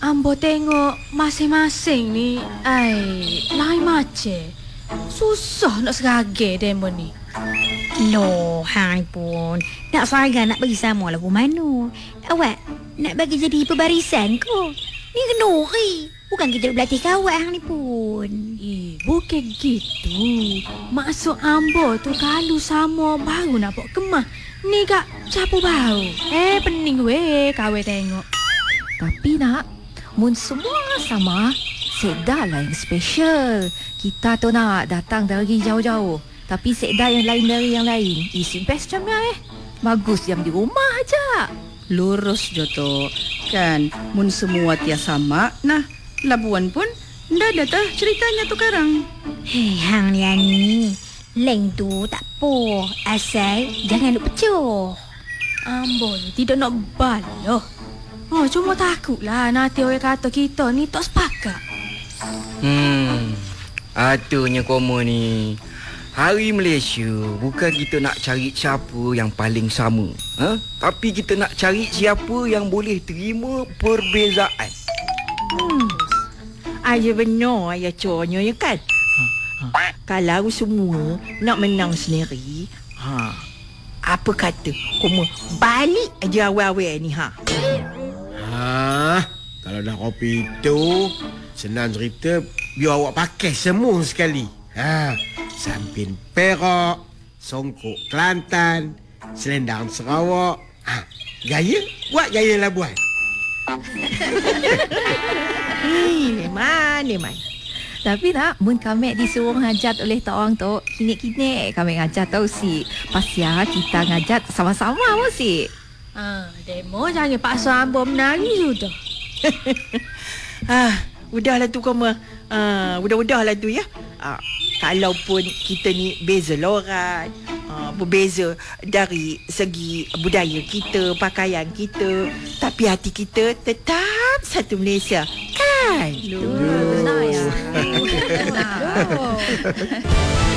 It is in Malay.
Ambo tengok masing-masing ni, lain macam. Susah nak seragam demo ni. Loh, hang pun nak seragam nak bagi sama lagu mana? Awak nak bagi jadi pembarisan ko? Ni kenuri. Bukan kita berlatih kawan hang ni pun. Bukan gitu. Maksud ambo tu kalau sama baru nak buat kemah. Ni kak capu bau. Pening weh kawe tengok. Tapi nak, mun semua sama, Sekda lah yang special. Kita tu nak datang dari jauh-jauh. Tapi Sekda yang lain dari yang lain. Isi best jamnya Bagus jam di rumah aja. Lurus je tu. Kan, mun semua tia sama, nah, Labuan pun ndak ada tah ceritanya tu karang. Hang ni ani. Leng tu tak apa. Asal jangan lupa pecuh. Ambo ni tidak nak baloh. Cuma takutlah nanti orang kata kita ni tak sepakat. Atunya komo ni. Hari Malaysia bukan kita nak cari siapa yang paling sama, tapi kita nak cari siapa yang boleh terima perbezaan. Ayah benar, ayah conyo ya kan? Kalau semua nak menang sendiri, apa kata kamu balik aja awal-awal ni Kalau dah kopi itu, senang cerita, biar awak pakai semua sekali. Sampin Perak, songkok Kelantan, selendang Sarawak. Gaya, buat gaya Labuan. Memang. Tapi nak, mun kami disuruh ngajat oleh tak orang tu, kini-kini kami ngajat tau si. Pasal kita ngajat sama-sama pun si. Demo jangan paksa ambo menari sudah. Udahlah tu kamu. Udahlah tu ya. Kalaupun kita ni beza lorat, berbeza dari segi budaya kita, pakaian kita, tapi hati kita tetap satu Malaysia. Kan? Benar ya.